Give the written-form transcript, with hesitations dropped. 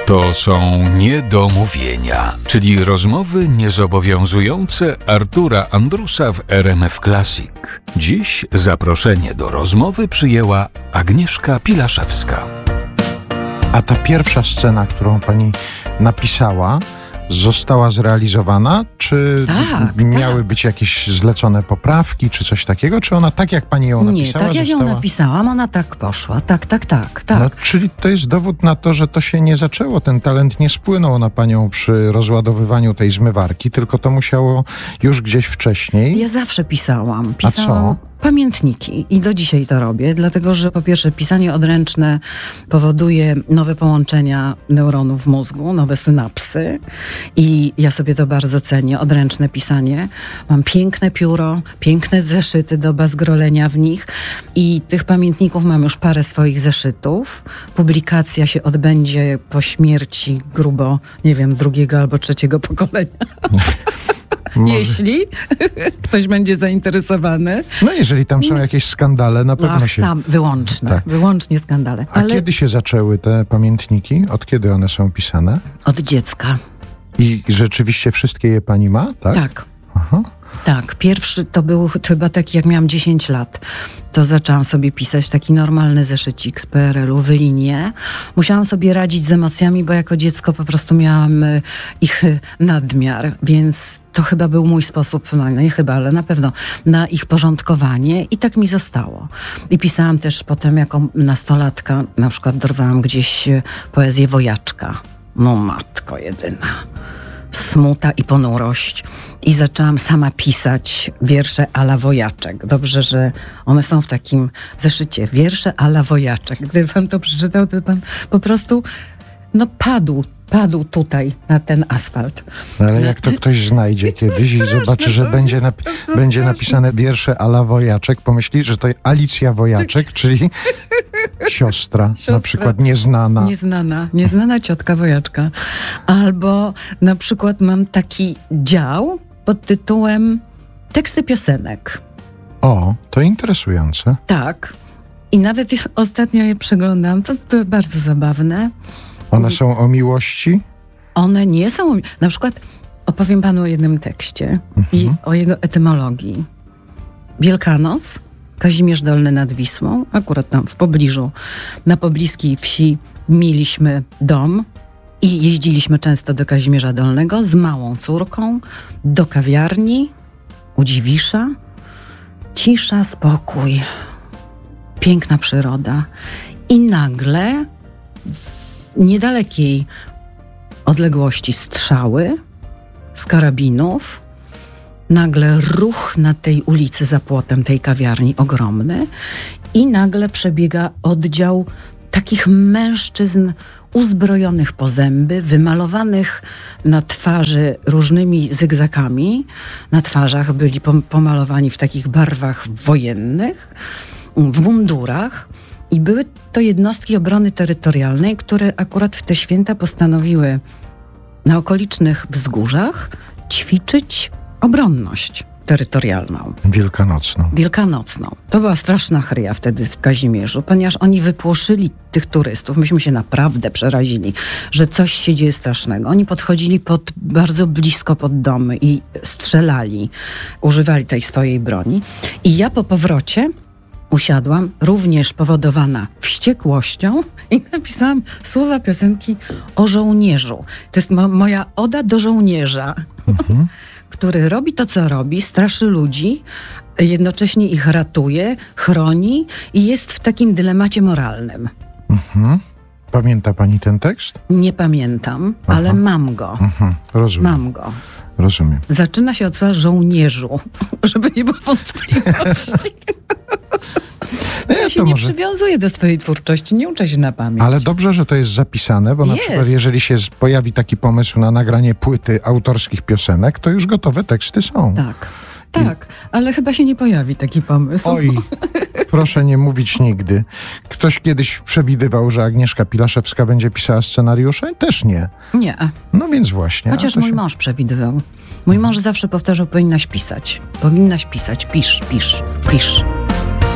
To są niedomówienia, czyli rozmowy niezobowiązujące Artura Andrusa w RMF Classic. Dziś zaproszenie do rozmowy przyjęła Agnieszka Pilaszewska. A ta pierwsza scena, którą pani napisała, została zrealizowana? Czy miały być jakieś zlecone poprawki, czy coś takiego? Czy ona tak, jak pani ją napisała, Nie, tak jak ją napisałam, ona tak poszła. Tak. No, czyli to jest dowód na to, że to się nie zaczęło, ten talent nie spłynął na panią przy rozładowywaniu tej zmywarki, tylko to musiało już gdzieś wcześniej. Ja zawsze pisałam. A co? Pamiętniki i do dzisiaj to robię, dlatego że po pierwsze pisanie odręczne powoduje nowe połączenia neuronów w mózgu, nowe synapsy i ja sobie to bardzo cenię, odręczne pisanie. Mam piękne pióro, piękne zeszyty do bazgrolenia w nich i tych pamiętników mam już parę swoich zeszytów. Publikacja się odbędzie po śmierci grubo, nie wiem, drugiego albo trzeciego pokolenia. Jeśli ktoś będzie zainteresowany. No jeżeli tam są jakieś skandale, na pewno się... Wyłącznie skandale. A kiedy się zaczęły te pamiętniki? Od kiedy one są pisane? Od dziecka. I rzeczywiście wszystkie je pani ma, tak? Tak. Aha. Tak, pierwszy to był chyba taki, jak miałam 10 lat. To zaczęłam sobie pisać taki normalny zeszycik z PRL-u w linie. Musiałam sobie radzić z emocjami, bo jako dziecko po prostu miałam ich nadmiar, więc to chyba był mój sposób, no nie chyba, ale na pewno, na ich porządkowanie i tak mi zostało. I pisałam też potem jako nastolatka, na przykład dorwałam gdzieś poezję Wojaczka. No matko jedyna. Smuta i ponurość. I zaczęłam sama pisać wiersze a la Wojaczek. Dobrze, że one są w takim zeszycie. Wiersze a la Wojaczek. Gdyby pan to przeczytał, to pan po prostu padł tutaj na ten asfalt. Ale jak to ktoś znajdzie kiedyś i zobaczy, że będzie napisane wiersze a la Wojaczek, pomyśli, że to Alicja Wojaczek, czyli siostra, na przykład Nieznana ciotka Wojaczka. Albo na przykład mam taki dział pod tytułem Teksty piosenek. O, to interesujące. Tak. I nawet ostatnio je przeglądam. To były bardzo zabawne. One są o miłości? One nie są... Na przykład opowiem panu o jednym tekście i o jego etymologii. Wielkanoc, Kazimierz Dolny nad Wisłą, akurat tam w pobliżu, na pobliskiej wsi mieliśmy dom i jeździliśmy często do Kazimierza Dolnego z małą córką do kawiarni u Dziwisza. Cisza, spokój, piękna przyroda i nagle w niedalekiej odległości strzały z karabinów, nagle ruch na tej ulicy za płotem tej kawiarni ogromny i nagle przebiega oddział takich mężczyzn uzbrojonych po zęby, wymalowanych na twarzy różnymi zygzakami. Na twarzach byli pomalowani w takich barwach wojennych, w mundurach. I były to jednostki obrony terytorialnej, które akurat w te święta postanowiły na okolicznych wzgórzach ćwiczyć obronność terytorialną. Wielkanocną. To była straszna chryja wtedy w Kazimierzu, ponieważ oni wypłoszyli tych turystów. Myśmy się naprawdę przerazili, że coś się dzieje strasznego. Oni podchodzili bardzo blisko pod domy i strzelali, używali tej swojej broni. I ja po powrocie usiadłam, również powodowana wściekłością i napisałam słowa piosenki o żołnierzu. To jest moja oda do żołnierza, który robi to, co robi, straszy ludzi, jednocześnie ich ratuje, chroni i jest w takim dylemacie moralnym. Pamięta pani ten tekst? Nie pamiętam, ale mam go. Rozumiem. Mam go. Rozumiem. Zaczyna się od słowa żołnierzu, żeby nie było wątpliwości. Ja się nie przywiązuję do swojej twórczości, nie uczę się na pamięć. Ale dobrze, że to jest zapisane, bo na przykład jeżeli się pojawi taki pomysł na nagranie płyty autorskich piosenek, to już gotowe teksty są. Tak, ale chyba się nie pojawi taki pomysł. Oj, proszę nie mówić nigdy. Ktoś kiedyś przewidywał, że Agnieszka Pilaszewska będzie pisała scenariusze? Też nie. Nie. No więc właśnie. Chociaż mój mąż przewidywał. Mój mąż zawsze powtarzał, powinnaś pisać. Pisz.